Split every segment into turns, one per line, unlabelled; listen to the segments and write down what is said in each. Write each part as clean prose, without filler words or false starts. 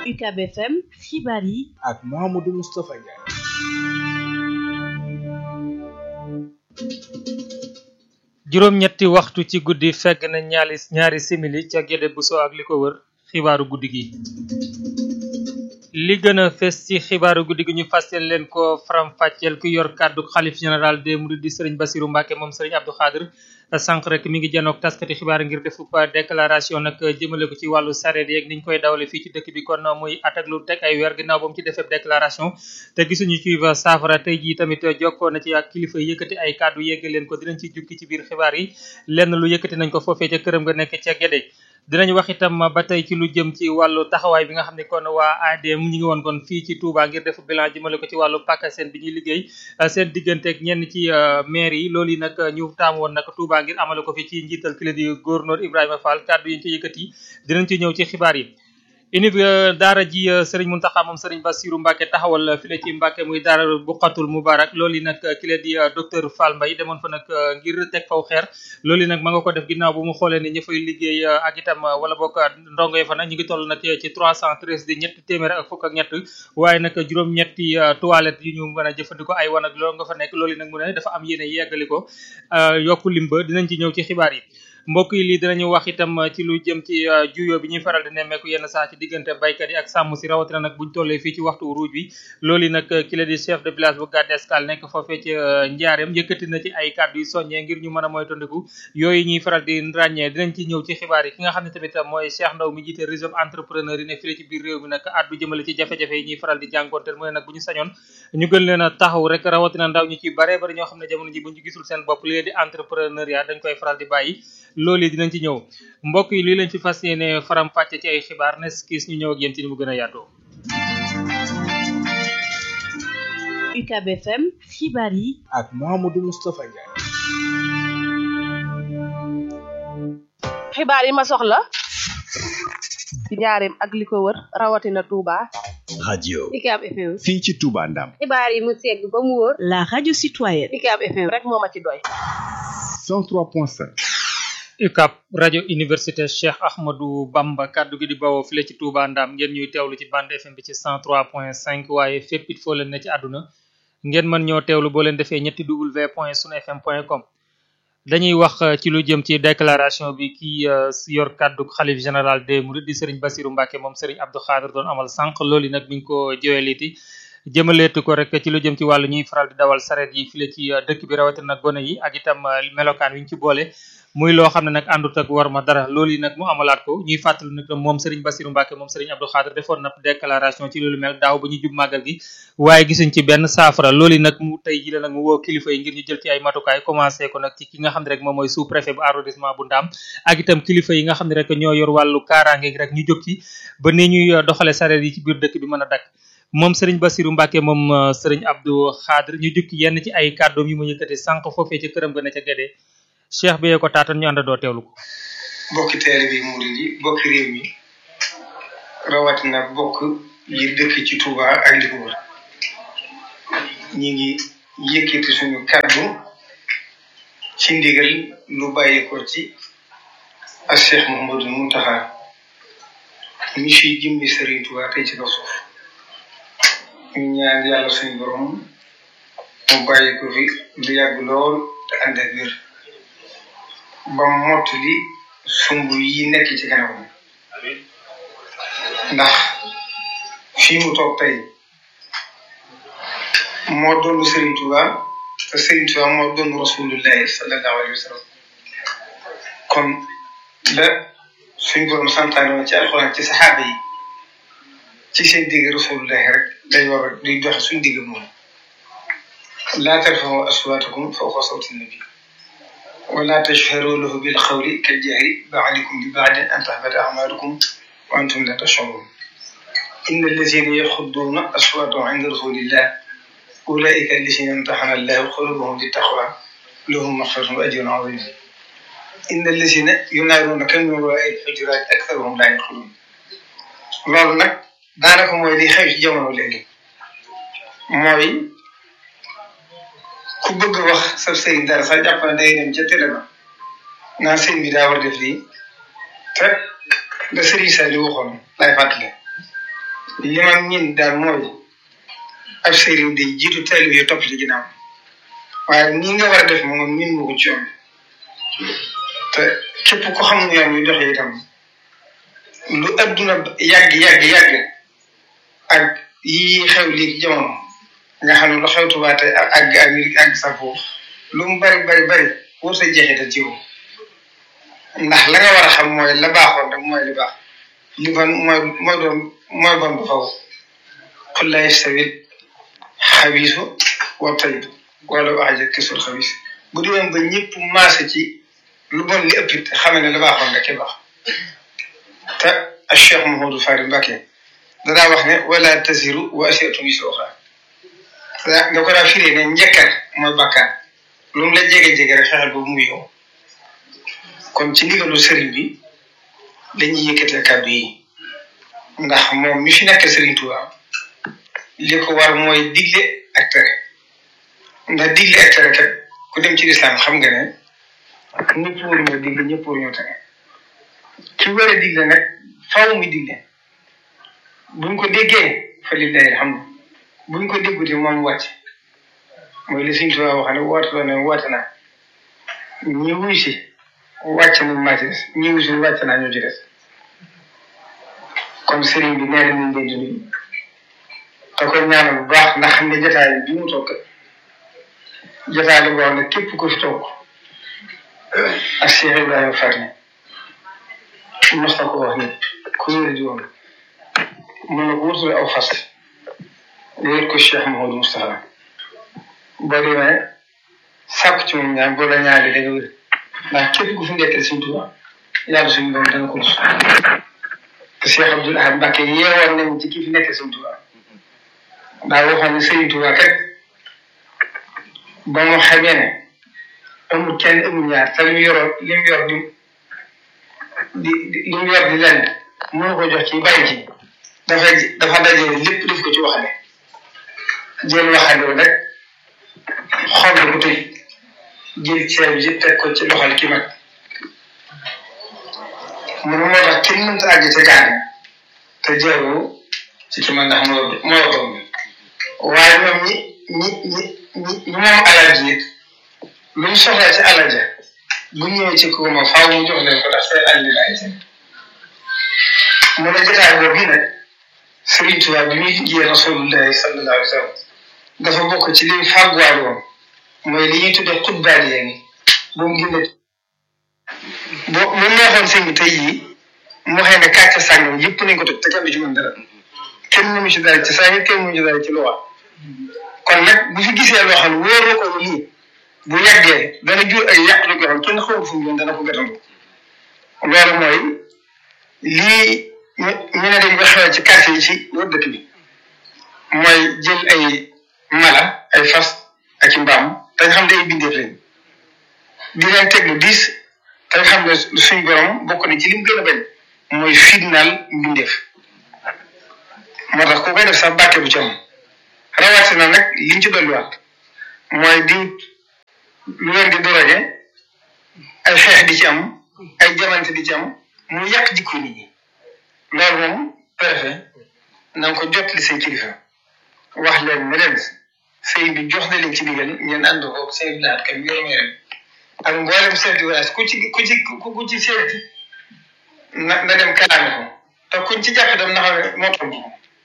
UCAB FM xibaar yi
ak Mouhamadou Moustapha Ndiaye.
juróom-ñetti waxtu ci guddi fegg na ñaari simili ca Gédé Bousso ak li ko wër xibaaru guddi gi. li gën a fes ci xibaaru guddi gi ñu fasel leen ko faram-fàcceel ku yor kàddu xalif général des mourides di Serigne Bassirou Mbacké moom Serigne Abdou Khadre sànq rek mi ngi janoog taskati xibaar ngir defu déclaration nag jëmale ko ci wàllu sareet yeeg niñ koy dawale fii ci dëkk bi kon muy at ak lu teg ay weer ginnaaw ba mu ci defee déclaration te gisuñu ci saafara tey jii tamit jokkoo na ci ak kilifa yëkkati ay kàddu yegg leen ko dinañ ci jukki ci biir xibaar yi lenn lu yëkkati nañ ko foofee ca këram nga nekk ca Gédé. dinañ wax itam ba tey ci lu jëm ci wàllu taxawaay bi nga xam ne kon waa ADM ñu ngi woon kon fii ci Touba ngir def bilan jëmale ko ci wàllu PACASEN bi ñuy liggéey seen digganteeg ñenn ci maire yi loolu yi nag ñu taamu woon nag Touba ngir amale ko fi ci njiital ki la di gouverneur Ibrahima Fall kàddu yi ñu ci yëkkati dinañ ci ñëw ci xibaar yi. daara ji Serigne Mountakha moom Serigne Bassirou Mbacké taxawal file ci Mbacké muy daara Buqatul Mubarak loolu yi nag ki la di docteur Fall Mbaye demoon fa nag ngir teg faw xeer loolu yi nag ma nga ko def ginnaaw bu mu xoolee ne ña fay liggéey ak itam wala bokk ndongo yi fa nag ñu ngi toll nag ci 313 di ñetti téeméer ak fukk ak ñett waaye nag juróom-ñetti toilette yu ñu mën a jëfandikoo ay wanag loolu nga fa nekk loolu yi nag mu ne dafa am yéene yeggali ko yokku limba dinañ ci ñëw ci xibaar yi. mbokk yi lii dinañu wax itam ci lu jëm ci juyoo bi ñuy faral di nemmeeku yenn saa ci diggante baykat yi ak sàmm si rawatina nag buñ tollee fii ci waxtu ruuj bi loolu yi nag ki la di chef de village bu Gadde Escale nekk foofee ci njaareem yëkkati na ci ay kàddu yu soññee ngir ñu mën a moytandiku yooyu ñuy faral di ràññee dinañ ci ñëw ci xibaar yi ki nga xam ne tamit mooy Cheikh Ndaw mi jiite réseau entrepreneur yi ne fii ci biir réew mi nag addu jëmale ci jafe-jafe yi ñuy faral di jànkonteel mu ne nag bu ñu sañoon ñu gën leen a taxaw rek rawatina ndaw ñu ci bare bari ñoo xam ne jamono ji buñ ci gisul seen bopp li di entrepreneuriat dañ koy faral di bàyyi loolu yi dinañ ci ñëw mbokk yi lii lañ fi fas yéene faram fàcce ci ay xibaar nes kiis ñu ñëw ak yéen ci ni mu gën a yaatoo.
UCAB FM xibaar yi
ak Mouhamadou Moustapha Ndiaye.
xibaar yi ma soxla ci njaareem ak li ko wër rawatina Touba.
radio
UCAB FM.
fii ci Touba Ndam.
xibaar yi mu segg ba mu wóor.
la radio citoyenne.
UCAB FM rek moo ma ci doy.
103.5.
UCAB rajo université Cheikh Ahmadou Bamba kaddu gi di bawoo file ci Touba Ndam ngeen ñuy teewlu ci bande FM bi ci 103.5 waaye fépp it foo leen ne ci àdduna ngeen mën ñoo teewlu boo leen defee ñetti w.sunfm.com. dañuy wax ci lu jëm ci déclaration bi kii yor kaddu xalif général des mourides di Serigne Bassirou Mbacké moom Serigne Abdou Khadre doon amal sànq loolu nag mi ngi ko jëweliti jëmaleetu ko rek ci lu jëm ci wàllu ñuy faral di dawal sareet yi file ci dëkk bi rawatina gone yi ak itam melokaan wi ñu ci boole muy loo xam ne nag àndut ak war ma dara loolu yi nag mu amalaat ko ñuy fàttali nag moom Serigne Bassirou Mbacké moom Serigne Abdou Khadre defoon na déclaration ci loolu mel daaw ba ñu jub màggal gi waaye gisuñ ci benn saafara loolu yi nag mu tey ji la nag mu woo kilifa yi ngir ñu jël ci ay matukaay commencé ko nag ci ki nga xam ne rek moom mooy sous préfet bu arrondissement bu Ndaam ak itam kilifa yi nga xam ne rek ñoo yor wàllu kaaraange gi rek ñu jóg ci ba ni ñuy doxale sareet yi ci biir dëkk bi mën a dakk moom Serigne Bassirou Mbacké moom Serigne Abdou Khadre ñu jukki yenn ci ay kàddoom yu mu yëkkati sànq foofee ci këram ga ne ca Gédé Cheikh bi ko taatan ñu àndandoo teewlu ko.
bokki teere bi murid yi bokki réew mi rawatina bokk yi dëkk ci Touba ak li ko wër ñi ngi yëkkati suñu kaddu ci ndigal lu bàyyi ko ci ak Cheikh Mouhamadou Mountakha mi fi jëmbi Serigne Touba tey ci kaw suuf ñu ñaan yàlla suñu borom mu bàyyi ko fi lu yàgg lool te ànd ak wér ba mottali sumb yi nekk ci kanam ndax fii mu toog tey moo doon Serigne Touba te Serigne Touba moo doon rasulullahi sallallahu alayhi wa sallam kon la suñ borom santaane ci alxuraan ci saxaaba yi ci seen digg rasulullahi rek day war di doxe suñ digg moom laa tarfa'u aswaatakum fawqa sawti nabi ولا تجهروا له بالقول كالجهر بعضكم ببعض أن تحبط أعمالكم وأنتم لا تشعرون إن الذين يخضون أصواتهم عند رسول الله أولئك الذين امتحن الله قلوبهم للتقوى لهم مغفرة وأجر عظيم إن الذين ينادونك من وراء الحجرات أكثرهم لا يعقلون loolu nag daanaka mooy li xew ci jamono léegi mooy ku bëgg wax sa sëriñ dara sax jàpp na day dem ca télé ba naan sëriñ bi daa war def lii te da sëriñ sa li waxoon lay fàttali li ma miin daal mooy ab sëriñ day jiitu taalibe yu topp ci ginnaaw waaye nii nga war a def moom miin moo ko ci yoon te képp ko xam ne yoon yu doxee itam lu adduna yàgg ak yi xew léegi jamono nga xam ne lu xew Tuubaa tey ak Amérique ak sa foofu lu mu bari wóor sa jeexital ci yow ndax la nga war a xam mooy la baaxoon rek mooy li baax li ban mooy bon ba faw qul laa yastawil xabiisu wa tayyib walaw a'jabaka kasratul xabiis bu demoon ba ñëpp maase ci lu bon li ëpp it xam ne la baaxoon rek baax te ak Cheikh Mouhamadou Fari Mbacké danaa wax ne wala taziru waziratun wizra uxraa nga ko daa firee ne njëkkat mooy bàkkaar lu mu la jege rek fexeel boobu muy yow kon ci ndigalu sëriñ bi dañuy yëkkatee kàddu yi ndax moom mi fi nekk Sëriñ Tuubaa li ko war mooy digle ak tere ndax digle ak tere kat ku dem ci lislaam xam nga ne ñëpp waruñoo digle ñëpp waruñoo tere ki war a digle nag faaw muy digle buñ ko déggee fa lillahi alhamdu buñ ko déggutee moom wàcc mooy li Sëriñ Tuubaa wax ne woote naa ñi wuy si wàcc nañ maa ci des ñi wuy si wàcc naa ñoo ci des kon sëriñ bi nee na ñu ngi leen di te ko ñaanal bu baax ndax xam nga jotaay bi mu toog jotaay la boo xam ne képp ku fi toog ak Cheikh Ibrahima Faty mos na ko wax ni ku wér di woon mën na ko wutul aw fas wér ko Cheikh Mouhamadou Moustapha boo demee sàkku ci moom ñaan boo la ñaari da nga wér ndax képp ku fi nekkal Sëriñ Tuubaa yàlla suñu doom dana ko rus te Cheikh Abdoul Ahad Mbacké yeewoon nañ ci ki fi nekkal Sëriñ Tuubaa daa waxoon ne Sëriñ Tuubaa kat ba mu xamee ne amul kenn amul ñaar te li mu yor di lenn mënu ko jox ci bàyyi ci dafa dajale lépp def ko ci waxande jël waxande wu rek xool ko tëj jël ceeb ji teg ko ci loxol ki mag moo tax kenn mënta àgg ca gaane te jeeru ci ki mag ndax moo doom waaye ñoom ñi moom alal ji it lu mu soxlaa ci alal ja bu ñëwee ci kaw ma faaw mu jox leen ko ndax seen alal la ay seen mu ne jotaay boobu bii nag Sëriñ Tuubaa bi muy jiyee Rasulullahi sallallahu alayhi wa sallam dafa bokk ci li fàgguwaale woon mooy li ñuy tuddee xutbaal yi bu mu génne boo mu neexoon sëñ bi tey jii mu xëy ne kàcce sàngam yëpp nañ ko toj te kenn du ci mën dara kenn mënu ci dara ci saa kenn mënu ci dara ci loi kon nag bu fi gisee loo xam ne wóoroo ko lii bu yàggee dana jur ay yàq lu ko xam kenn xamul fu mu doon dana ko gàttandu loolu mooy lii ñu ne dañ ko xewal ci quartier yi ci wër dëkk bi mooy jël ay mala ay fas ak i mbaam te nga xam ne ay bindeef leen di leen teg lu diis te nga xam ne suñ borom bokk na ci lim gën a bañ mooy fitnaal mbindeef moo tax ku koy def sax bàkke bu ci am rawatina nag liñ ci dolliwaat mooy di lu leen di doroge ay xeex di ci am ay jamante di ci am mu yàq jikko nit ñi loolu moom préfet na nga ko jot li say kilifa wax leen ne leen sëy bi jox na leen ci digal ngeen ànd ko sëy bi laat kam yor ren ak mboolem chef de village ku ci seeti na dem kalaame ko te kuñ ci jàpp dem na xam ne moo toll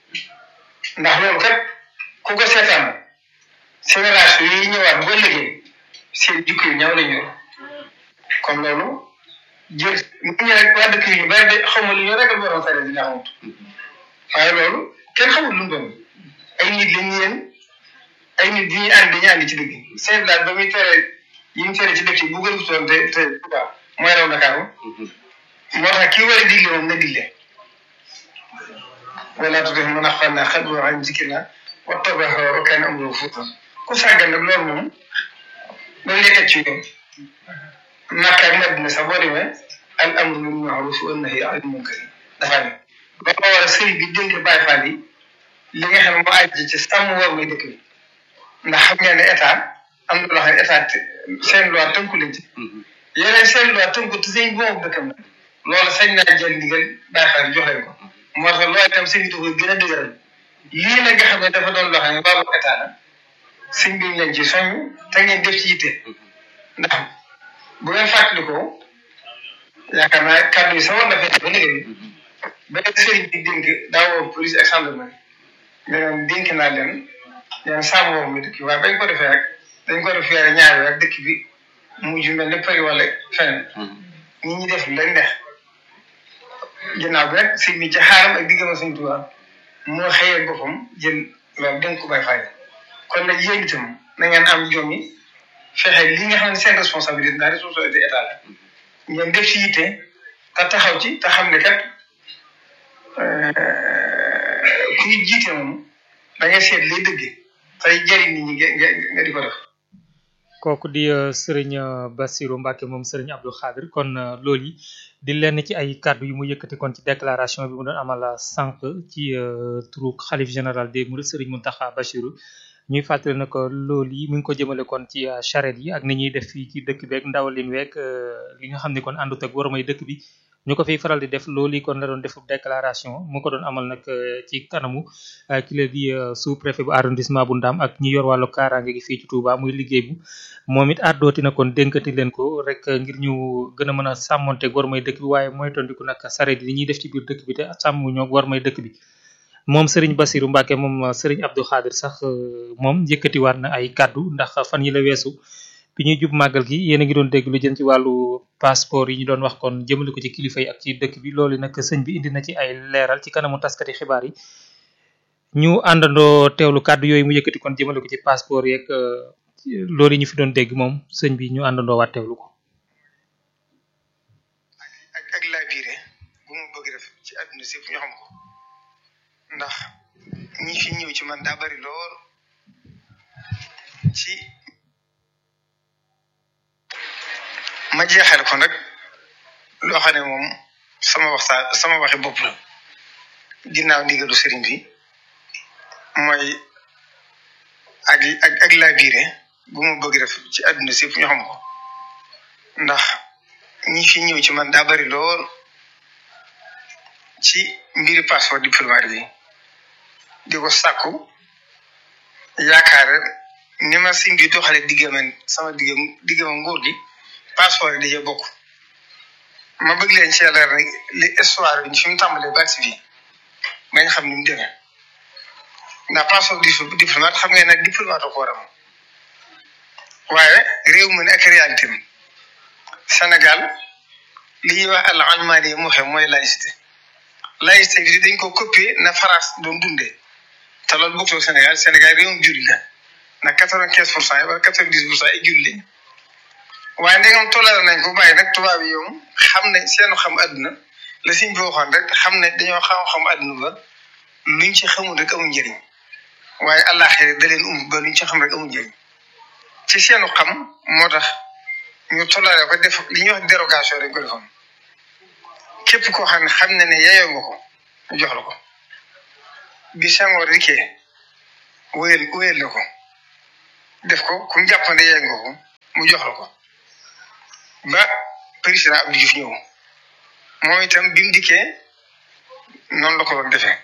ndax loolu kat ku ko seetaan génération yi ñëwaat boo liggéey seen jikko yu ñaaw la ñu kon loolu jël ñu rek waa dëkk yi ñu bari de xamul lu ñu ragal borom sare dina xamut waaye loolu kenn xamul lu mu doon ay nit lañ yéen ay nit yi ñuy ànd ci dëkk seen daal ba muy tere yi ñu tere ci dëkk yi bu gën a te Touba mooy raw Ndakaaru moo tax kii war a digle moom na digle wala tuuti mën a xool naa xel boo xam ne zikir naa waxtaan bi xaw a kenn amuloo fuuta ku sàggan nag loolu moom dañ lay teg ci yoon Makka ak Madina sax boo demee al amru bil ma'ruf wan nahyi anil munkar dafa ne ba war a sëriñ bi dénk Baay Faal yi li nga xam ne moo àjj ci sàmm war may dëkk bi ndax xam ngeen ne état am na loo xam ne état seen loi tënku lañ ci yeneen seen loi tënku te seen boobu dëkkam la loolu sañ naa jël ndigal Baay Faal jox leen ko moo tax loolu itam sëñ bi da koy gën a dëgëral lii nag nga xam ne dafa doon loo xam ne baabu état la sëñ bi leen ci soññ te ngeen def ci yitte ndax bu ngeen fàttalikoo yaakaar naa kàddu yi sa war na fekk ba léegi ba sëriñ bi dénk daawoo police ak gendarmerie leneen dénk naa leen sàmm woo mi dëkk waaye bañ ko defee rek dañ ko def weere ñaari rek dëkk bi mujj mel ne Paris wala feneen nit ñi def lañ neex ginnaaw bi rek sëñ bi ci xaaram ak diggam Sëñ Tuubaa moo xëyee boppam jël loolu dénk ko bay fay kon nag yéen itam na ngeen am jom yi fexe li nga xam ne seen responsabilité ndax responsabilité état la ngeen def ci yitte te taxaw ci te xam ne kat kuy jiite moom da ngay seet lay dëgg tey jëriñ nit ñi nga di ko def.
kooku di Serigne Bassirou Mbacke moom Serigne Abdou Khadre kon loolu yi di lenn ci ay kàddu yu mu yëkkati kon ci déclaration bi mu doon amal sànq ci turu xalif général des Mourides Serigne Mountakha Bassirou ñuy fàttali ne ko loolu yi mu ngi ko jëmale kon ci charrette yi ak ni ñuy def fii ci dëkk beeg ndawalin weeg li nga xam ne kon àndut ak warmay dëkk bi ñu ko fiy faral di def loolu yi kon la doon defu déclaration mu ko doon amal nag ci kanamu ki la di sous préfet bu arrondissement bu Ndam ak ñi yor wàllu kaaraange gi fii ci Touba muy liggéey bu moom it àddooti na kon dénkati leen ko rek ngir ñu gën a mën a sàmmonteeg warmay dëkk bi waaye moytandiku nag charrette yi ñuy def ci biir dëkk bi te sàmm ñoo warmay dëkk bi. moom Serigne Bassirou Mbacke moom Serigne Abdou Khadre sax moom yëkkatiwaat na ay kaddu ndax fan yi la weesu bi ñuy jub màggal gi yéen a ngi doon dégg lu jëm ci wàllu passeport yi ñu doon wax kon jëmale ko ci kilifa yi ak ci dëkk bi loolu nag sëñ bi indi na ci ay leeral ci kanamu taskati xibaar yi ñu àndandoo teewlu kaddu yooyu mu yëkkati kon jëmale ko ci passeport yeeg loolu yi ñu fi doon dégg moom sëñ bi ñu àndandoo waat teewlu ko.
ak laa biire bu mu bëgg def ci àdduna si fu ñu xam ko. ndax ñi fi ñëw ci man daa bari lool ci ma jeexal ko nag loo xam ne moom sama waxi bopp la ginnaaw ndigalu sëriñ bi mooy ak labiré bu mu bëgg def ci àdduna si fu ñu xam ko ndax ñi fi ñëw ci man daa bari lool ci mbiri passeport diplomatique bi di ko sàkku yaakaar ni ma sëñ bi doxale sama diggam nguur gi passeport yi dañoo bokk ma bëgg leen ci yàlla rek li histoire bi fi mu tàmbalee ba si fii bañ xam ni mu demee ndax passeport diplomate xam ngeen nag diplomate ko war a am waaye réew mu ne ak réalité am Sénégal li ñuy wax al almaani mu xew mooy laïcité laïcité bi dañ ko copier na France doon dundee te loolu bokkul Sénégal réewum julli la na 95% wala 90% ay julli lañ waaye ndegam tollal nañ ko bàyyi nag tubaab yi yow xam ne seenu xam àdduna la siñ bi waxoon rek xam ne dañoo xam àdduna ba luñ ci xamul rek amul njëriñ waaye àllaaxira da leen ba luñ ci xam rek amul njëriñ ci seenu xam moo tax ñu tollale ko def li ñuy wax dérogation dañ ko defoon képp koo xam ne yeyoo nga ko ñu jox la ko bi Senghor dikkee wéyal la ko def ko ku mu jàpp ne yeyoo nga ko mu jox la ko ba président Abdou Diouf ñëw moom itam bi mu dikkee noonu la ko doon defee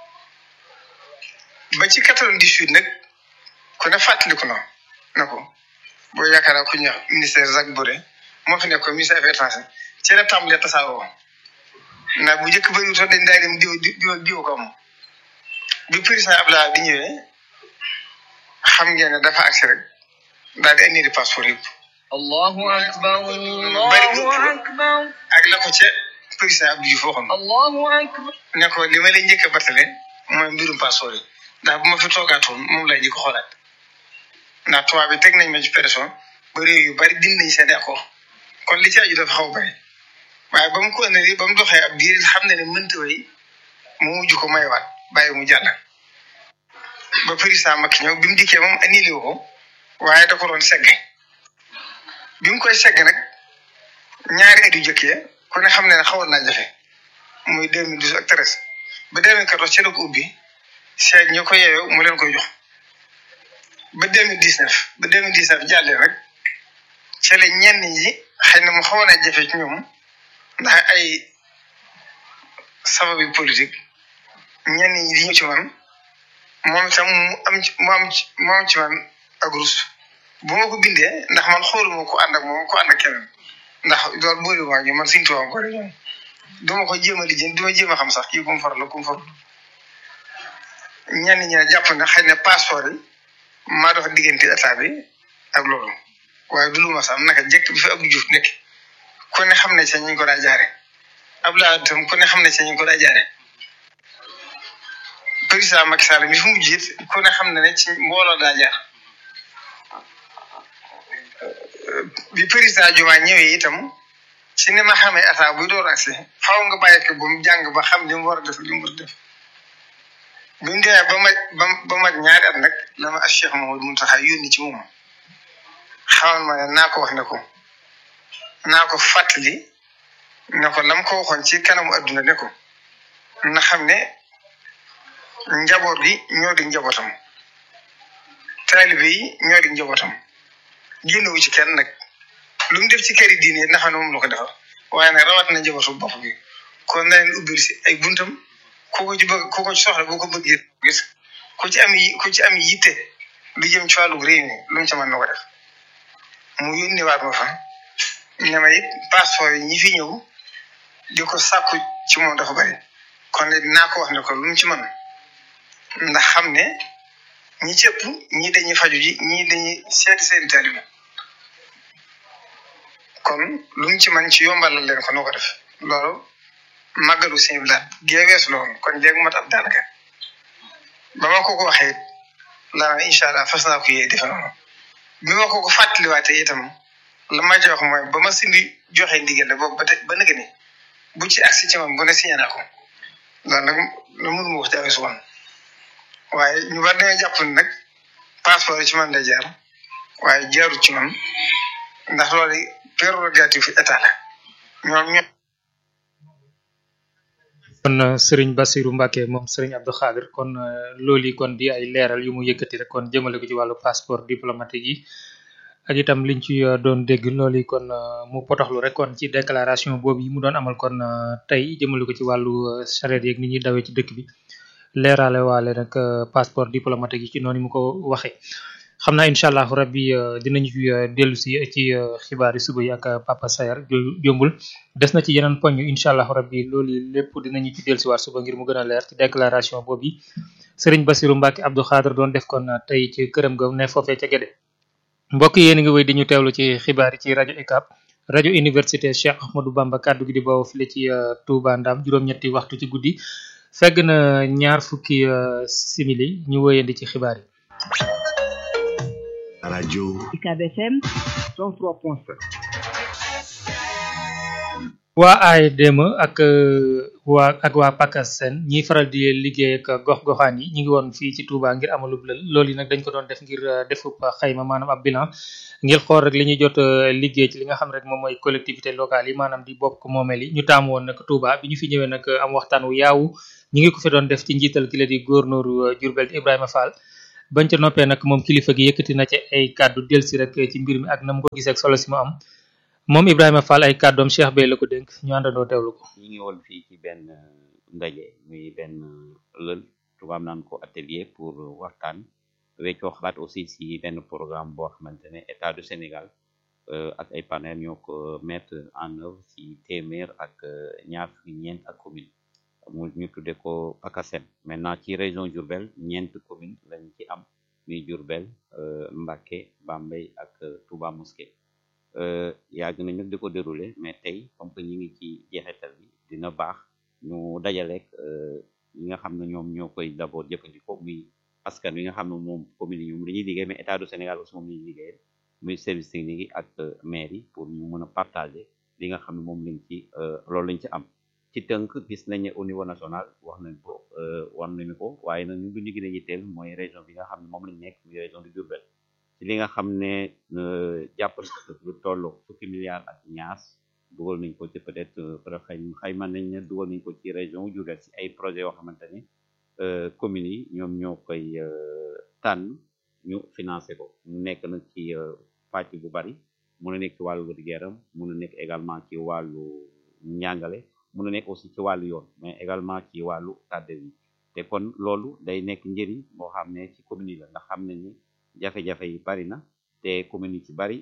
ba ci 98 nag ku ne fàttaliku na ko boo yaakaar ku ñuy wax ministère Jacques Boré moo fi nekk ko ministère affaires étrangères ci la tàmbalee tasaaroo ndax bu njëkk bëriwul sax dañ daay dem diw ko am bi président Abdoulaye di ñëwee xam ngeen ne dafa agsi rek daal di indi passeport yëpp. Allahu akbar Allahu akbar ak la ko ca président Abdou Diouf waxoon. Allahu akbar ne ko li ma lay njëkk a batale mooy mbirum passeport yi ndax bu ma fi toogaatoon moom lay njëkk a xoolaat ndax tubaab bi teg nañ ma ci pression ba réew yu bari dindi nañ seen accord kon li ci aju dafa xaw bari waaye ba mu ko ëndee ba mu doxee ab diir xam ne mënta way mu mujj ko maywaat bàyyi mu jàll ba président Macky ñëw bi mu dikkee moom annulé ko waaye da ko doon segg bi mu koy segg nag ñaari at yu jëkkee ku ne xam ne xawoon naa jafe muy 2012 ak 13 ba 2014 ci la ko ubbi seet ñu ko yeeyoo mu leen koy jox ba 2019 jàllee nag ci la ñenn ñi xëy na mu xawoon naa jafe ci ñoom ndax ay sababu politique ñenn ñi di ñëw ci man moom itam mu am ci man ak rus bu ma ko bindee ndax man xooluma ko ànd ak moom ko ànd ak keneen ndax loolu boole waa ñu man Sëriñ Tuubaa ko rek ñoom duma ko jéem a lijjanti duma jéem a xam sax kii comme faral comme faral ñenn ñi jàpp na xëy na passeport yi maa dox diggante état bi ak loolu waaye du lu ma sax naka jekk bi fi Abdou Diouf nekk ku ne xam ne sa ñu ko daa jaare Abdoulaye tam ku ne xam ne sa ñu ko daa jaare président Macky Sall bi fu mu jiit ku ne xam ne ci mbooloo daa jaar bi président Diomaye ñëwee itam ci ni ma xamee état buy door agsi faaw nga bàyyi ko ba mu jàng ba xam li mu war a def li mu war a def bi mu demee ba ma ñaari at nag la ma Cheikh Mamadou Mountakha yónni ci moom xamal ma ne naa ko wax ne ko naa ko fàttali ne ko lam ko waxoon ci kanamu adduna ne ko na xam ne njaboot gi ñoo di njabootam taalibe yi ñoo di njabootam génnewu ci kenn nag lu mu def ci këri diine na xam ne moom la ko defal waaye nag rawat na njabootu bopp bi kon na leen ubbil si ay buntam ku ko ci bëgg ku ko ci soxla boo ko bëggee gis ku ci am yitte lu jëm ci wàllu réew mi lu mu ci mën na ko def mu yónni waat ma fa ne ma it passeport yi ñi fi ñëw di ko sàkku ci moom dafa bari kon nag dinaa ko wax ne ko lu mu ci mën ndax xam ne ñi ci ëpp ñii dañuy faju ji ñii dañuy seeti seen taalibe kon lu mu ci mën ci yombalal leen ko noo ko def loolu màggalu sëñ Blaat gee weesu loolu kon jéegu mat ab daanaka ba ma ko waxee laa incha allah fas naa ko yee defe noonu bi ma ko fàttaliwaatee itam la ma jox mooy ba ma sindi joxe ndigal la boobu ba nëgë ni bu ci agsi ci man bu ne signé naa ko loolu nag la mënuma wax jaawee su woon waaye ñu war dañoo jàpp nag passeport yi ci man lay jaar waaye jaarut ci man ndax loolu prérogative état la ñoom
kon Serigne Bassirou Mbacké moom Serigne Abdou Khadre kon loolu yi kon di ay leeral yu mu yëkkati rek kon jëmale ko ci wàllu passeport diplomatique yi ak itam liñ ci doon dégg loolu yi kon mu potoxlu rek kon ci déclaration boobu yi mu doon amal kon tey jëmale ko ci wàllu charrette yeeg ni ñuy dawee ci dëkk bi leerale waale nag passeport diplomatique yi ci noonu mu ko waxee. xam naa incha allah rabbi dinañu ci dellu si ci xibaar yi suba yi ak Papa Sayar jombul des na ci yeneen poñ incha allah rabbi loolu lépp dinañu ci dellu si waat suba ngir mu gën a leer ci déclaration boobu yi Serigne Bassirou Mbacké Abdou Khadre doon def kon tey ci këram ga ne foofee ca Guédé mbokk yéen a ngi wéy di ñu teewlu ci xibaar yi ci rajo UCAB rajo université Cheikh Ahmadou Bamba kaddu gi di bawoo file ci Touba Ndam juróom-ñetti waxtu ci guddi fegg na ñaar fukki simili ñu wéyandi ci xibaar yi.
Radio
UCAB FM
103.7.
waa AEDM ak waa PACASEN ñiy faral di liggéey ak gox-goxaan yi ñu ngi woon fii ci Touba ngir amalub lël loolu yi nag dañ ko doon def ngir defub xayma maanaam ab bilan ngir xool rek li ñuy jot liggéey ci li nga xam rek moom mooy collectivité locale yi maanaam di bokk moomeel yi ñu taamu woon nag Touba bi ñu fi ñëwee nag am waxtaan wu yaawu ñu ngi ko fi doon def ci njiital ki la di gouverneur Diourbel di Ibrahima Fall bañ ca noppee nag moom kilifa gi yëkkati na ci ay kàddu delsi rek ci mbir mi ak na mu ko gisee ak solo si mu am moom Ibrahima Fall ay kàddoom Cheikh Bey la ko dénk ñu àndandoo teewlu ko.
ñi ngi woon fii ci benn ndaje muy benn lël tubaab naan ko atelier pour waxtaan weccoo xalaat aussi si benn programme boo xamante ne état du Sénégal ak ay partenaires ñoo ko mettre en œuvre si téeméer ak ñaar fukki ñeent ak commune mu ñu tudde ko PACASEN maintenant ci région Diourbel ñeent commune lañ ci am muy Diourbel Mbacké Bambey ak Touba Mosquée yàgg nañu di ko dérouler mais tey comme que ñi ngi ci jeexital bi dina baax ñu dajaleek ñi nga xam ne ñoom ñoo koy d'abord jëfandikoo muy askan wi nga xam ne moom commune yi ñoom dañuy liggéey mais état du Sénégal aussi moom lañuy liggéey muy service technique yi ak maire yi pour ñu mën a partager li nga xam ne moom lañ ci loolu lañ ci am ci tënk gis nañ ne au niveau national wax nañ ko war nañu ko waaye nag ñu ñu gën a yitteel mooy région bi nga xam ne moom lañ nekk muy région de Diourbel ci li nga xam ne jàpp lu toll fukki milliards ak ñaas dugal nañ ko ci peut-être xayma nañ ne dugal nañ ko ci région Diourbel ci ay projets yoo xamante ne communes yi ñoom ñoo koy tànn ñu financé ko mu nekk nag ci pàcc bu bari mun a nekk ci wàllu wér-gu-yaram mun a nekk également ci wàllu njàngale mun a nekk aussi ci wàllu yoon mais également ci wàllu cadre yi te kon loolu day nekk njëriñ boo xam ne ci commune yi la ndax xam ne ni jafe-jafe yi bari na te commune yi ci bari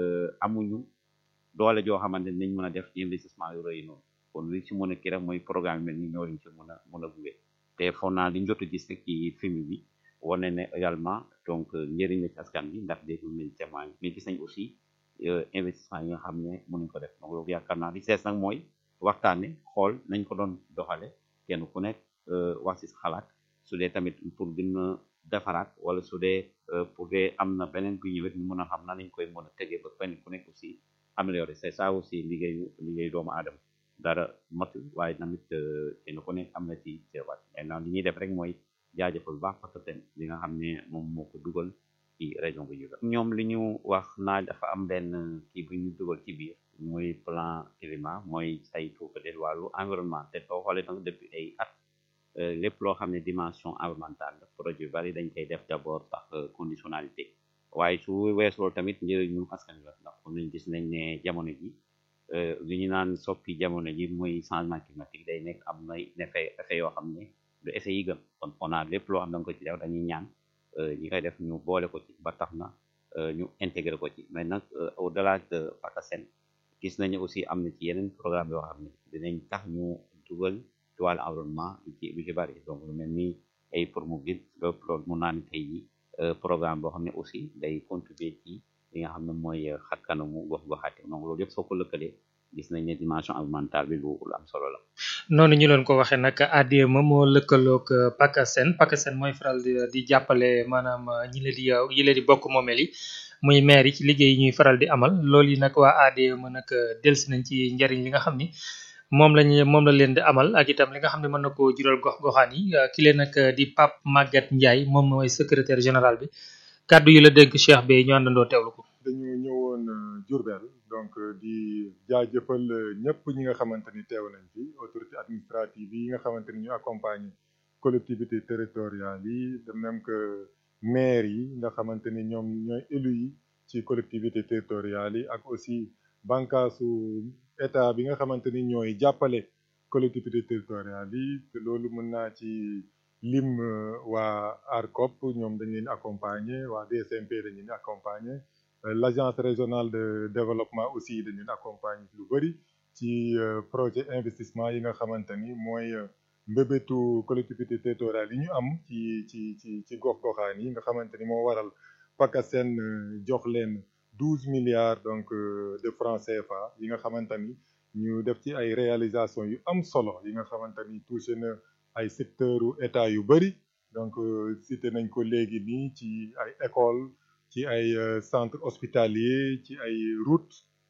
amuñu doole joo xamante ni nañ mën a def investissement yu rëy noonu kon li ci mën a kii rek mooy programme mel ni ñoo liñ ci mën a gunge te foog naa liñ jot a gis rek ci film bi wane ne également donc njëriñ la ci askan bi ndax déglu nañ témoin mais gis nañ aussi investissement yi nga xam ne mënuñ ko def donc loolu yaakaar naa li sees nag mooy waxtaane xool nañ ko doon doxale kenn ku nekk wax ci xalaat su dee tamit pour gën a defaraat wala su dee pour dee am na beneen bu ñëwet ñu mën a xam na nañ koy mën a tegee ba kenn ku nekk aussi améliorer c'est ça aussi liggéeyu doomu aadama dara matul waaye tamit kenn ku nekk am na ci ceewaat maintenant li ñuy def rek mooy jaajëfal baax Pacasen li nga xam ne moom moo ko dugal ci région bu Diourbel ñoom li ñu wax naa dafa am benn kii bu ñu dugal ci biir muy plan climat mooy saytu peut-être wàllu environnement te soo xoolee nag depuis ay at lépp loo xam ne dimension environnementale projet yu bari dañ koy def d'abord par conditionnalité waaye su weesu loolu tamit njëriñu askan wi ndax comme nañ gis nañ ne jamono ji li ñu naan soppi jamono ji muy changement climatique day nekk am na effet yoo xam ne du effet yi gën kon on a lépp loo xam ne da nga ko ci def dañuy ñaan ñi koy def ñu boole ko ci ba tax na ñu intégré ko ci mais nag au delà de Pacasen gis nañu aussi am na ci yeneen programme yoo xam ne dinañ tax ñu dugal ci wàllu environnement lu ci bari donc lu mel ni ay Promogid loolu mun naa ne tey ji programme boo xam ne aussi day contribuer ci li nga xam ne mooy xat kanamu gox-goxaate donc loolu yëpp soo ko lëkkalee gis nañ ne dimension environnementale bi lu am solo la.
noonu ñu leen ko waxee nag ADM moo lëkkaloog Pacasen mooy faral di jàppale maanaam ñi leen di bokk moomeel yi muy maire yi ci liggéey yi ñuy faral di amal loolu yi nag waa ADM nag delsi nañ ci njariñ li nga xam ni moom la leen di amal ak itam li nga xam ne mën na koo jural gox-goxaan yi ki leen nag di Pape Maguette Ndiaye moom mooy secrétaire général bi kàddu yi la dégg Cheikh Bey ñu àndandoo teewlu ko.
dañu ñëwoon Diourbel donc di jaajëfal ñëpp ñi nga xamante ni teew nañ fi autorité administrative yi nga xamante ni ñu accompagner collectivité territoriale yi de même que maire yi nga xamante ni ñoom ñooy élus yi ci collectivité territoriale yi ak aussi bànqaasu état bi nga xamante ni ñooy jàppale collectivité territoriale yi te loolu mën naa ci lim waa ARCOP ñoom dañ leen accompagner waa DSMP dañ leen accompagner l'agence régionale de développement aussi dañ leen accompagner lu bëri ci projet investissement yi nga xamante ni mooy mbébétu collectivité territoriale yi ñu am ci gox-goxaan yi nga xamante ni moo waral Pacasen jox leen 12 milliards donc de francs CFA yi nga xamante ni ñu def ci ay réalisation yu am solo yi nga xamante ni touché na ay secteuru état yu bëri donc cité nañ ko léegi nii ci ay école ci ay centre hospitalier ci ay route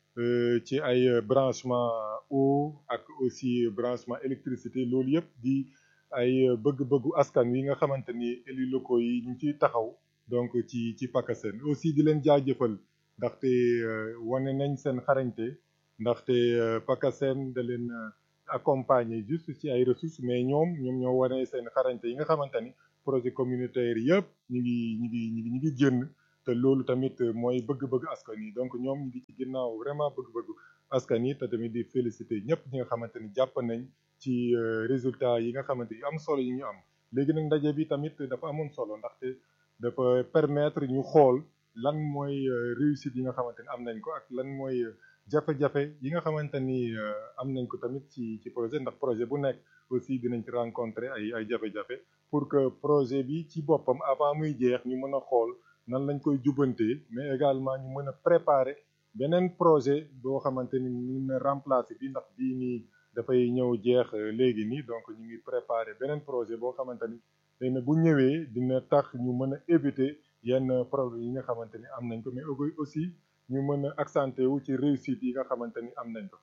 ci ay branchement eau ak aussi branchement électricité loolu yëpp di ay bëgg-bëggu askan wi nga xamante ni élus locaux yi ñu ciy taxaw donc ci Pacasen aussi di leen jaajëfal ndaxte wane nañ seen xarañte ndaxte Pacasen da leen accompagner juste ci ay ressources mais ñoom ñoo wane seen xarañte yi nga xamante ni projet communautaire yëpp ñu ngi génn te loolu tamit mooy bëgg-bëgg askan yi donc ñoom ñu ngi ci ginnaaw vraiment bëgg-bëgg askan yi te tamit di féliciter ñëpp ñi nga xamante ni jàpp nañ ci résultat yi nga xamante yu am solo yi ñu am léegi nag ndaje bi tamit dafa amoon solo ndaxte dafa permettre ñu xool lan mooy réussite yi nga xamante ni am nañ ko ak lan mooy jafe-jafe yi nga xamante ni am nañ ko tamit ci projet ndax projet bu nekk aussi dinañ ci rencontrer ay jafe-jafe pour que projet bi ci boppam avant muy jeex ñu mën a xool nan lañ koy jubbantee mais également ñu mën a préparer beneen projet boo xamante ni ñu na remplacer bi ndax bii nii dafay ñëw jeex léegi nii donc ñu ngi préparer beneen projet boo xamante ni xëy na bu ñëwee dina tax ñu mën a éviter yenn problème yi nga xamante ni am nañ ko mais aussi ñu mën a accentuer wu ci réussite yi nga xamante ni am nañ ko.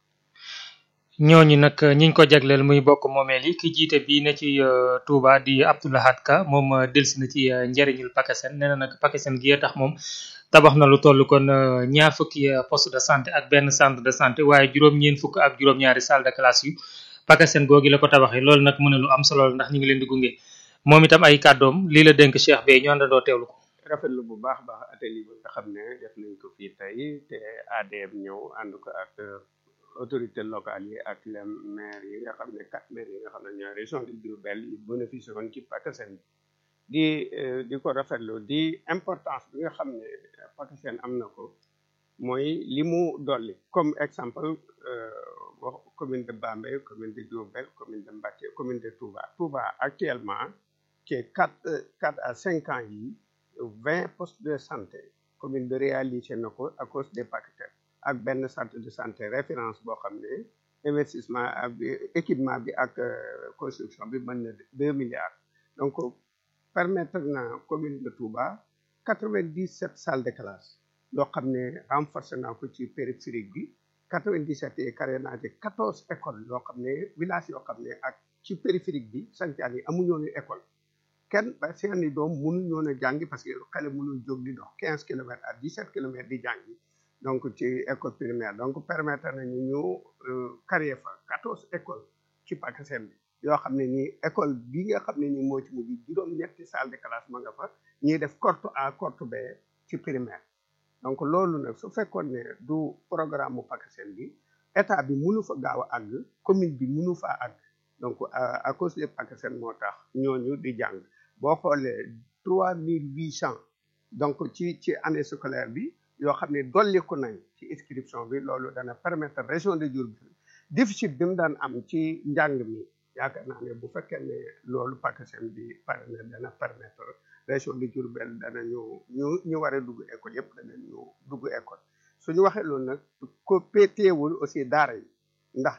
ñooñu nag ñiñ ko jagleel muy bokk moomeel yi ki jiite bii ne ci Touba di Abdoulahat Ka moom delsi na ci njëriñul Pacasen nee na nag Pacasen gi tax moom tabax na lu toll kon ñaar fukki poste de santé ak benn centre de santé waaye juróom-ñeent fukk ak juróom-ñaari salle de classe yu Pacasen googi la ko tabaxee loolu nag mu ne lu am solo ndax ñu ngi leen di gunge moom itam ay kàddoom lii la dénk Cheikh Bey ñu àndandoo teewlu ko.
rafetlu bu baax atelier bi nga xam ne def nañ ko fii tey te ADM ñëw ànd ko ak autorités locales yi ak les maires yi nga xam ne 4 maires yi nga xam ne ñooy région de Diourbel yi bénéficié woon ci PACASEN di ko rafetlu di importance bi nga xam ne PACASEN am na ko mooy li mu dolli comme exemple wax commune de Bambey commune de Diourbel commune de Mbacké commune de Touba actuellement ci 4 à 5 ans yi 20 postes de santé commune de réalisé na ko à cause des PACASEN ak benn centre de santé référence boo xam ne investissement bi équipement bi ak construction bi mën na 2 milliards donc permettre na commune de Touba 97 salles de classe yoo xam ne renforcé naa ko ci périphérique bi 97 et carré naa ci 14 écoles yoo xam ne village yoo xam ne ak ci périphérique bi sancaan yi amuñoonu école kenn ba seeni doom mënuñoon a jàngi parce que xale mënul jóg di dox 15 kilomètres à 17 kilomètres di jàngi donc ci école primaire donc permettre nañu ñu créer fa 14 écoles ci PACASEN bi yoo xam ne nii école bi nga xam ne nii moo ci mujj juróom-ñetti salle de classe ma nga fa ñuy def cohorte A cohorte B ci primaire donc loolu nag su fekkoon ne du programme mu PACASEN bi état bi mënu fa gaaw a àgg commune bi mënu faa àgg donc à cause de PACASEN moo tax ñooñu di jàng boo xoolee 3800 donc ci année scolaire bi yoo xam ne dolliku nañ ci inscription bi loolu dana permettre région de Diourbel déficit bi mu daan am ci njàng mi yaakaar naa ne bu fekkee ne loolu PACASEN bi pare na dana permettre région de Diourbel dana ñu war a dugg école yëpp dana ñu dugg école suñu waxee loolu nag ko pétéewul aussi daara yi ndax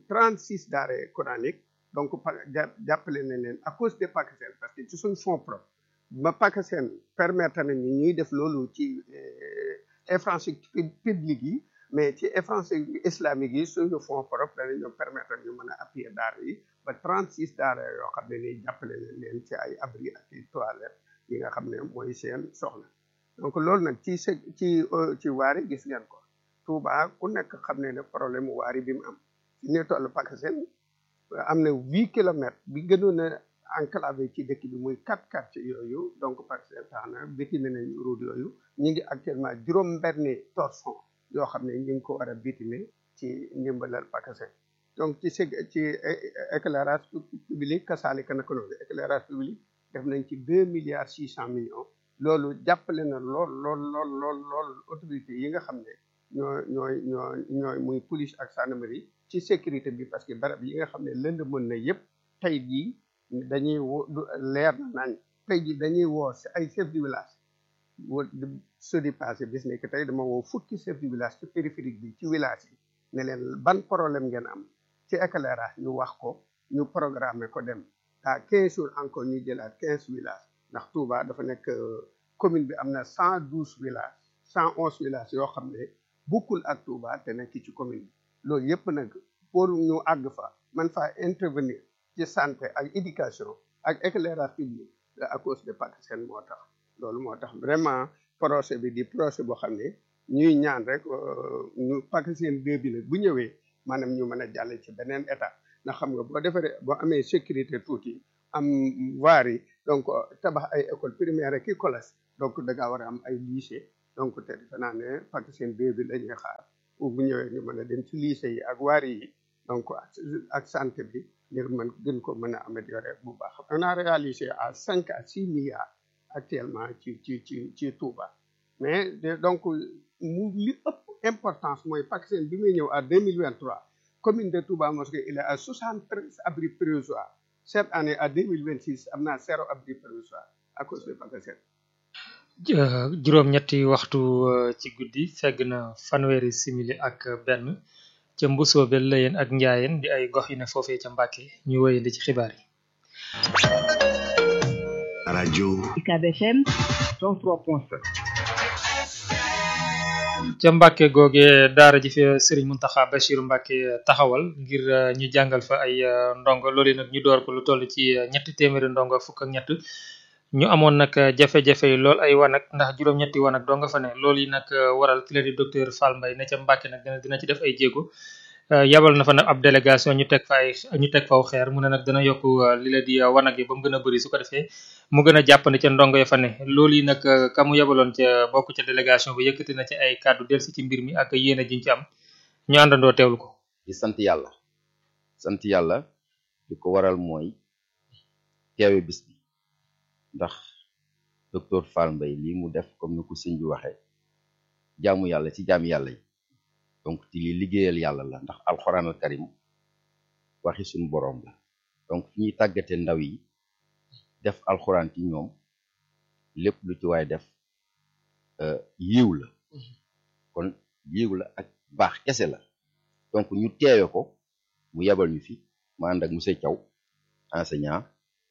36 daara coranique donc jàppale nañ leen à cause de PACASEN parce que ci suñ fonds propre ba PACASEN permettre nañu ñuy def loolu ci infrastructure publique yi mais ci infrastructure islamique yi suñu fonds propre danañu permettre ñu mën a appuyer daara yi ba 36 daara yoo xam ne nii jàppale nañ leen ci ay abri ak i toilettes yi nga xam ne mooy seen soxla donc loolu nag ci waari gis ngeen ko Touba ku nekk xam ne problème waari bi mu am ñu toll PACASEN am na 8 kilomètres bi gënoon a enclavé ci dëkk bi muy 4 quartiers yooyu donc PACASEN tax na bitimé nañ route yooyu ñu ngi actuellement juróom-benni torsion yoo xam ne ñu ngi ko war a bitimé ci ndimbalal PACASEN donc ci éclairage public kasaalika naka noonu éclairage public def nañ ci 2 milliards 600 millions loolu jàppale na lool autorité yi nga xam ne ñooy muy police ak gendarmerie ci sécurité bi parce que barab yi nga xam ne lënd mën na yëpp tey jii dañuy leer na nañ tey jii dañuy woo ay chef du village sodi passé bis ne que tey dama woo fukki chef du village ci périphérique bi ci village yi ne leen ban problème ngeen am ci éclairage ñu wax ko ñu programmer ko dem à 15 jours encore ñu jëlaat 15 villages ndax Touba dafa nekk commune bi am na 112 villages 111 villages yoo xam ne bokkul ak Touba te nekk ci commune bi loolu yëpp nag pour ñu àgg fa man faa intervenir ci santé ak éducation ak éclairage public à cause de PACASEN moo tax loolu moo tax vraiment projet bi di projet boo xam ne ñuy ñaan rek ñu PACASEN 2 bi nag bu ñëwee maanaam ñu mën a jàll ci beneen état ndax xam nga boo defaree boo amee sécurité tuuti am voirie donc tabax ay école primaire ak i collège donc da ngaa war a am ay lycée donc te defe naa ne PACASEN 2 bi la ñuy xaar pour bu ñëwee ñu mën a dem ci lycée yi ak voirie yi donc ak santé bi ngir mën gën ko mën a améliorer bu baax on a réalisé à 5 à 6 milliards actuellement ci Touba mais donc mu li ëpp importance mooy PACASEN bi muy ñëw à 2023 commune de Touba Mosquée il est à 73 abris provisoires cette année à 2026 am naa 0 abri provisoire à cause de PACASEN.
juróom-ñetti waxtu ci guddi fegg na fanweeri simili ak benn ca Mbusoobe Layeen ak Njaayeen di ay gox yu ne foofee ca Mbàkke ñu wéyandi ci xibaar yi.
rajo
UCAB FM
103.7
ca Mbàkke googe daara ji fi Serigne Mountakha Bachir Mbàkke taxawal ngir ñu jàngal fa ay ndongo loolu nag ñu door ko lu toll ci ñetti téeméeri ndongo fukk ak ñett ñu amoon nag jafe-jafe yi lool ay wanag ndax juróom-ñetti wanag doo nga fa ne loolu yi nag waral ki la di docteur Fall Mbaye ne ca Mbàkke nag dina ci def ay jéego yabal na fa nag ab délégation ñu teg faw xeer mu ne nag dana yokk li la di wanag yi ba mu gën a bëri su ko defee mu gën a jàppandi ca ndongo ya fa ne loolu yi nag ka mu yabaloon ca bokk ca délégation ba yëkkati na ci ay kàddu delsi ci mbir mi ak yéene jiñ ci am ñu àndandoo teewlu ko.
di sant yàlla li ko waral mooy teewe bis bi ndax docteur Fall Mbaye lii mu def comme ni ko sëñ bi waxee jaamu yàlla ci jaami yàlla yi donc ci li liggéeyal yàlla la ndax alxuraan al karim waxi suñu boroom la donc fi ñuy tàggate ndaw yi def alxuraan ci ñoom lépp lu ci waay def yiw la kon yiw la ak baax kese la donc ñu teewe ko mu yebal ñu fi ma ànd ak monsieur Thiaw enseignant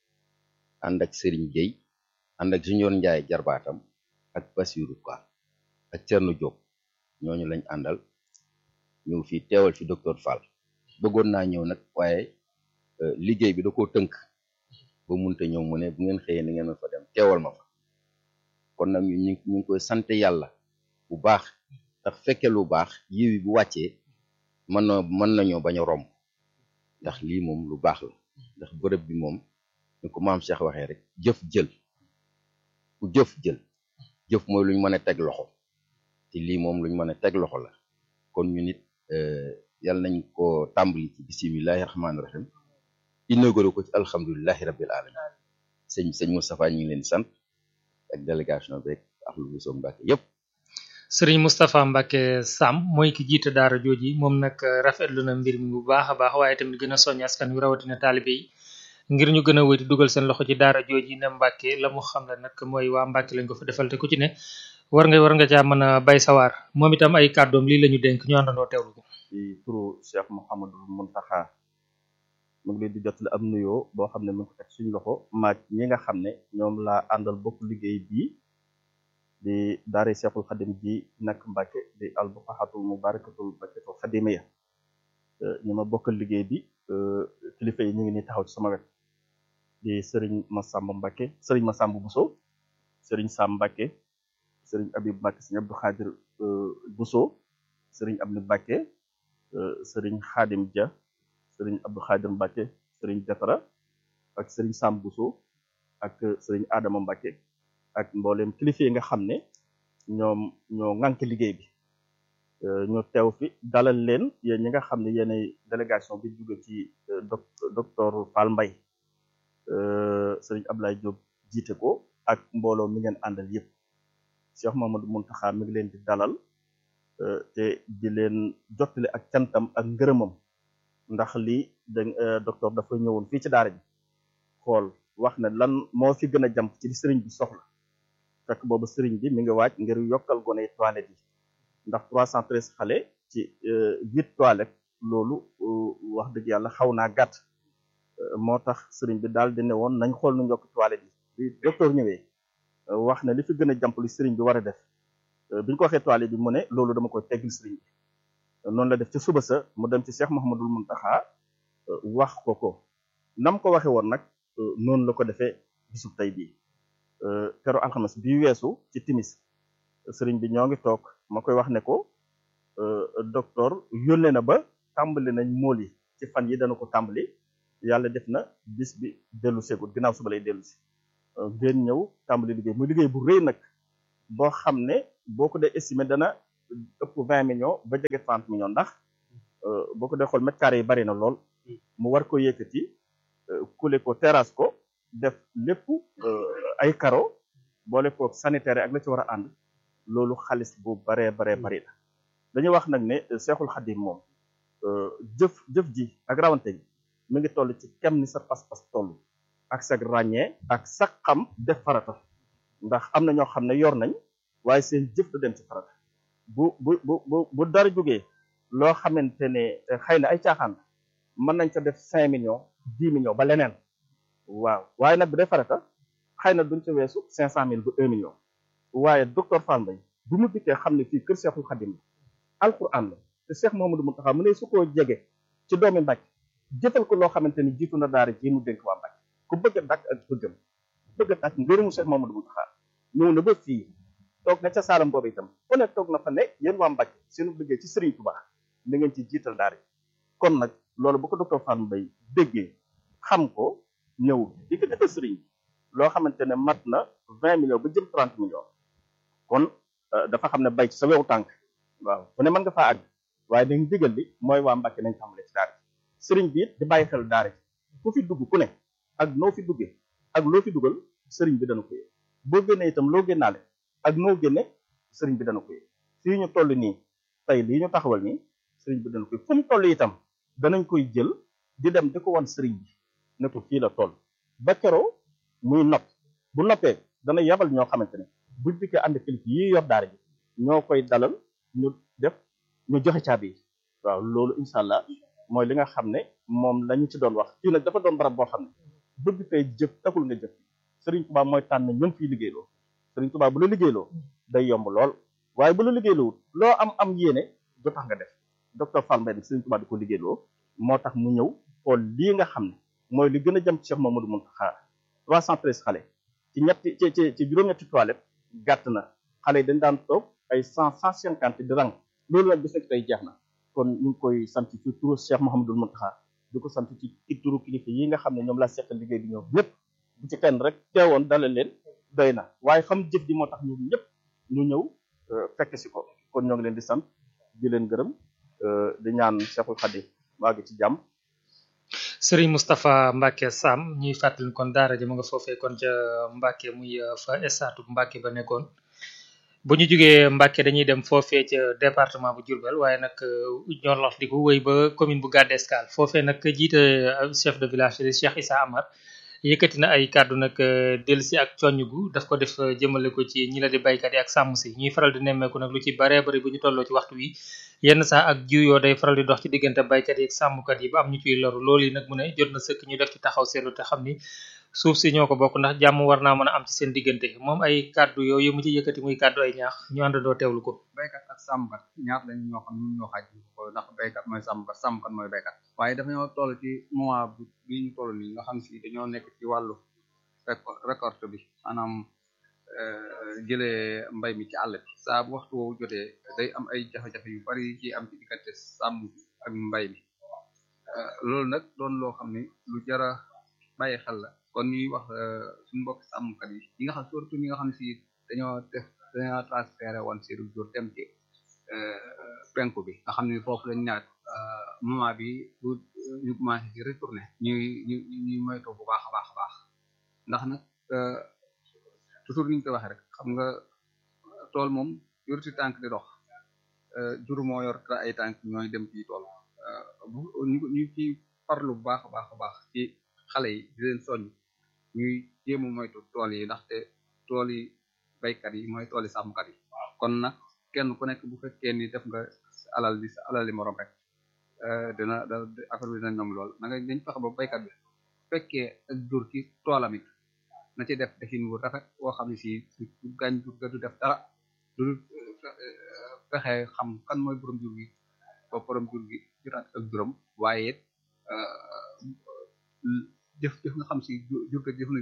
ànd ak Serigne Gueye ànd ak Junior Ndiaye jarbaatam ak Bassirou Ka ak Thierno Diop ñooñu lañ àndal ñëw fii teewal fi docteur Fall bëggoon naa ñëw nag waaye liggéey bi da koo tënk ba munte ñëw mu ne bu ngeen xëyee na ngeen fa dem teewal ma fa kon nag ñu ngi koy sant yàlla bu baax ndax fekke lu baax yiw yi bu wàccee mën nañoo bañ a romb ndax lii moom lu baax la ndax bërëb bi moom ñu ko maam Cheikh waxee rek jëf jël ku jëf mooy luñ mën a teg loxo te lii moom luñ mën a teg loxo la kon ñu nit yàlla nañ ko tàmbali ci bisimilahi rahmaani rahim inauguré ko ci alhamdulilahi rabbil alamin sëñ Moustapha ñu ngi leen di sant ak délégation beeg ak lu Bousso Mbacke yépp
Serigne Moustapha Mbacke Sam mooy ki jiite daara jooji moom nag rafetlu na mbir mi bu baax a baax waaye tamit gën a soññ askan wi rawatina taalibe yi ngir ñu gën a wéy di dugal seen loxo ci daara jooji ne Mbacke la mu xam ne nag mooy waa Mbacke lañ ko fa defal te ku ci ne war nga caa mën a bay sawar moom itam ay kàddoom lii la ñu dénk ñu àndandoo teewlu ko.
ci turu Cheikh Mouhamadou Mountakha mu ngi leen di jotale am nuyoo boo xam ne mu ngi ko teg suñu loxo maag ñi nga xam ne ñoom laa àndal bokk liggéey bii di daara Cheikhul Khadim ji nekk Mbacke di albuqahatul mubarakatul Mbacketul Khadimiya ñi ma bokkal liggéey bi kilifa yi ñu ngi nii taxaw ci sama wet di Serigne Massamba Mbacke Serigne Massamba Bousso Serigne Sam Mbacke Serigne Abib Mbacke Serigne Abdou Khadir Bousso Serigne Abdou Mbacke Serigne Khadim Dia Serigne Abdou Khadir Mbacke Serigne Jatara ak Serigne Sam Bousso ak Serigne Adama Mbacke ak mboolem kilifa yi nga xam ne ñoo ŋànk liggéey bi ñu teew fi dalal leen yéen ñi nga xam ne yéenay délégation bi jóge ci docteur Fall Mbaye Serigne Ablaye Diop jiite ko ak mbooloo mi ngeen àndal yëpp Cheikh Mamadou Mountakha mi ngi leen di dalal te di leen jottali ak cantam ak ngërëmam ndax lii docteur dafa ñëwoon fii ci daara ji xool wax ne lan moo fi gën a jàmp ci li sëriñ bi soxla fekk boobu sëriñ bi mi ngi waaj ngir yokkal gone yi toilette yi ndax 313 xale ci 8 toilettes loolu wax dëgg yàlla xaw naa gàtt moo tax sëriñ bi daal di ne woon nañ xool nu yokk toilette yi bi docteur ñëwee wax ne li fi gën a jàmp li sëriñ bi war a def bi ñu ko waxee toilette bi mu ne loolu dama koy teggil sëriñ bi noonu la def ci suba sa mu dem ci Cheikh Mouhamadul Mountakha wax ko nam ko waxee woon nag noonu la ko defee bisub tey bii keroog alxames bi weesu ci timis sëriñ bi ñoo ngi toog ma koy wax ne ko docteur yónnee na ba tàmbali nañ mool yi ci fan yi dana ko tàmbali yàlla def na bis bi dellu seegul ginnaaw suba lay dellu si ngeen ñëw tàmbali liggéey muy liggéey bu rëy nag boo xam ne boo ko dee estimé dana ëpp 20 millions ba jege 30 millions ndax boo ko dee xool mètre carré yi bari na lool mu war ko yëkkati kule ko terrasse ko def lépp ay karo boole ko sanitaire ak la ci war a ànd loolu xaalis bu bari la dañuy wax nag ne Seexul Xadim moom jëf ji ak rawante gi mi ngi toll ci kem ni sa pas-pas toll ak sa ràññee ak sa xam def farata ndax am na ñoo xam ne yor nañ waaye seen jëf du dem ci farata bu dara jógee loo xamante ne xëy na ay caaxaan mën nañ ca def 5 millions 10 millions ba leneen waaw waaye nag bu dee farata xëy na duñ ca weesu 500 000 ba 1 million waaye docteur Fall Mbaye bu mu dikkee xam ne fii kër Seexul Xadim la alquran la te Cheikh Mouhamadou Mountakha mu ne su koo jege ci doomi Mbàkke jëfal ko loo xamante ni jiitu na daara ji mu dénk waa Mbàkke ku bëgg a dakk ak bëggam bëgg a dakk ngërëmu Cheikh Mouhamadou Mountakha ñëw na ba fii toog na ca saalam boobu itam ku ne toog na fa ne yéen waa Mbàkke seenu liggéey ci Serigne Touba da ngeen ci jiital daara ji kon nag loolu bu ko docteur Fall Mbaye déggee xam ko ñëw di ko defal Serigne loo xamante ne mat na 20 millions ba jëm 30 millions kon dafa xam ne bay ci sa wewu tànk waaw fu ne mën nga faa àgg waaye dañ digal li mooy waa Mbàkke nañ tàmbale ci daara sëriñ bi it di bàyyi xel daara ku fi dugg ku ne ak noo fi duggee ak loo fi dugal sëriñ bi dana ko yëg boo génnee itam loo génnaale ak noo génne sëriñ bi dana ko yëg fii ñu toll nii tey lii ñu taxawal nii sëriñ bi dana ko yëg fu mu toll itam danañ koy jël di dem di ko wan sëriñ bi ne ko fii la toll ba keroo muy nopp bu noppee dana yabal ñoo xamante ne buñ dikkee ànd kilifa yi yor daara ji ñoo koy dalal ñu joxe caabi yi waaw loolu incha allah mooy li nga xam ne moom lañu ci doon wax fii nag dafa doon barab boo xam ne bëgg fee jëf taxul nga jëf Sëriñ Tuubaa mooy tànn ñun fii liggéeyloo Sëriñ Tuubaa bu la liggéeyloo day yomb lool waaye bu la liggéeyloo loo am yéene du tax nga def docteur Fall Mbaye nag Sëriñ Tuubaa di ko liggéeyloo moo tax mu ñëw xool lii nga xam ne mooy li gën a jëm ci Cheikh Mamadou Mountakha 313 xale ci juróom-ñetti toilette gàtt na xale yi dañ daan toog ay 150 di rang loolu nag bis ak tey jeex na kon ñu ngi koy sant ci turu Cheikh Mouhamadou Mountakha di ko sant ci turu kilifa yi nga xam ne ñoom laa seqal liggéey bi ñoom ñëpp bu ci kenn rek teewoon dalal leen doy na waaye xam jëf ji moo tax ñoom ñëpp ñu ñëw fekk si ko kon ñoo ngi leen di sant di leen gërëm di ñaan Cheikhul Khadim maa ngi ci jàmm.
Serigne Moustapha Mbacke Sam ñuy fàttali kon daara ji mu nga foofee kon ca Mbacke muy fa estatu Mbacke ba nekkoon bu ñu jógee Mbacke dañuy dem foofee ca département bu Diourbel waaye nag ñoo lox di ko wéy ba commune bu Gadde Escale foofee nag jiite chef de village di Cheikh Issa Amar yëkkati na ay kàddu nag dellusi ak coññ gu daf ko def jëmale ko ci ñi la di baykat yi ak sàmm si ñuy faral di nemmeeku nag lu ci baree bari bu ñu tolloo ci waxtu wi yenn saa ak jiw yoo day faral di dox ci diggante baykat yi ak sàmmkat yi ba am ñu ciy loru loolu yi nag mu ne jot na sëkk ñu def ci taxaw seetlu te xam ni suuf si ñoo ko bokk ndax jàmm war naa mën a am ci seen diggante moom ay kàddu yooyu mu ci yëkkati muy kàddu ay ñaax ñu àndandoo teewlu ko.
baykat ak sàmmkat ñaar lañ ñoo xam ne ñoo xaaj ko ndax baykat mooy sàmmkat sàmmkat mooy baykat waaye dafa ñoo toll ci moment bi ñu toll nii nga xam si dañoo nekk ci wàllu récolte bi maanaam jëlee mbay mi ci àll bi saa bu waxtu woowu jotee day am ay jafe-jafe yu bari ci am ci diggante sàmm ak mbay mi loolu nag doon loo xam ne lu jara bàyyi xel la kon ñuy wax suñu mbokk sàmmkat yi nga xam surtout ñi nga xam si dañoo transféré woon seen jur dem ci penku bi nga xam ne foofu lañ naat moment bi bu ñu commencé ci retourné ñuy moytu bu baax a baax a baax ndax nag toujours niñ ko waxee rek xam nga tool moom yor ci tànk di dox jur moo yor ay tànk ñooy dem ci tool ñu ci farlu bu baax a baax a baax ci xale yi di leen soññ ñuy jéem a moytu tool yi ndaxte tool yi baykat yi mooy tool yi sàmmkat yi kon nag kenn ku nekk bu fekkee ni def nga alal li morom rek dina affaire bi dina ñoom lool na nga dañ fexe ba baykat bi fekkee ak jur ci toolam it na ci def defin wu rafet woo xam ne si du gaañ jur ga du def dara du fexe xam kan mooy borom jur gi ba borom jur gi juraat ak juróom waaye it jëf nga xam si jur ga jëf na